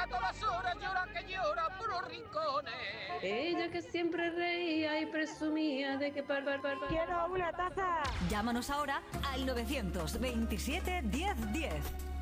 a todas horas llora que llora por los rincones. Ella que siempre reía y presumía de que ¡Quiero una taza! Llámanos ahora al 927 10 10.